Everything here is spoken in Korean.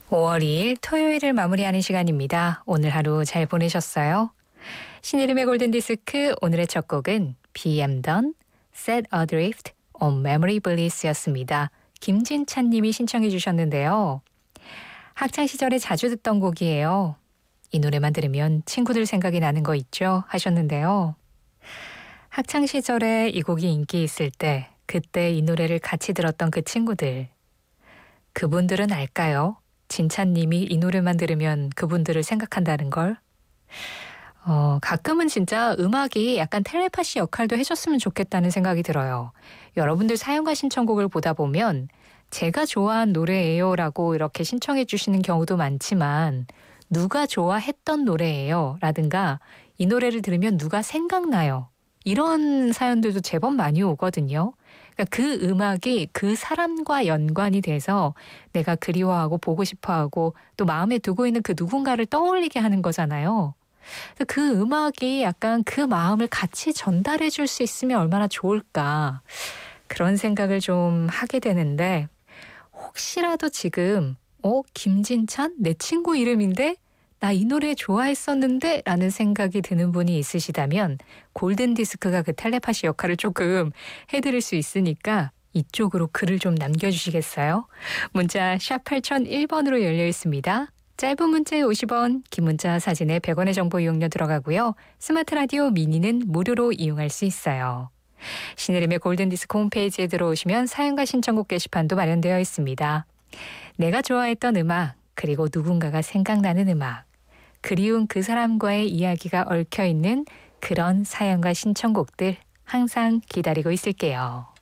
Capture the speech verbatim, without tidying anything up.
오월 이일 토요일을 마무리하는 시간입니다. 오늘 하루 잘 보내셨어요? 신이름의 골든디스크 오늘의 첫 곡은 비엠 던 Set Adrift on Memory Bliss였습니다. 김진찬 님이 신청해 주셨는데요. 학창시절에 자주 듣던 곡이에요. 이 노래만 들으면 친구들 생각이 나는 거 있죠? 하셨는데요. 학창시절에 이 곡이 인기 있을 때 그때 이 노래를 같이 들었던 그 친구들. 그분들은 알까요? 진찬님이 이 노래만 들으면 그분들을 생각한다는 걸. 어, 가끔은 진짜 음악이 약간 텔레파시 역할도 해줬으면 좋겠다는 생각이 들어요. 여러분들 사연과 신청곡을 보다 보면 제가 좋아한 노래예요 라고 이렇게 신청해 주시는 경우도 많지만 누가 좋아했던 노래예요 라든가 이 노래를 들으면 누가 생각나요. 이런 사연들도 제법 많이 오거든요. 그러니까 그 음악이 그 사람과 연관이 돼서 내가 그리워하고 보고 싶어하고 또 마음에 두고 있는 그 누군가를 떠올리게 하는 거잖아요. 그 음악이 약간 그 마음을 같이 전달해 줄 수 있으면 얼마나 좋을까. 그런 생각을 좀 하게 되는데 혹시라도 지금 어? 김진찬? 내 친구 이름인데? 나 이 노래 좋아했었는데? 라는 생각이 드는 분이 있으시다면 골든디스크가 그 텔레파시 역할을 조금 해드릴 수 있으니까 이쪽으로 글을 좀 남겨주시겠어요? 문자 샵 팔공공일 번으로 열려 있습니다. 짧은 문자에 오십 원, 긴 문자 사진에 백 원의 정보 이용료 들어가고요. 스마트 라디오 미니는 무료로 이용할 수 있어요. 신혜림의 골든디스크 홈페이지에 들어오시면 사연과 신청곡 게시판도 마련되어 있습니다. 내가 좋아했던 음악, 그리고 누군가가 생각나는 음악, 그리운 그 사람과의 이야기가 얽혀있는 그런 사연과 신청곡들 항상 기다리고 있을게요.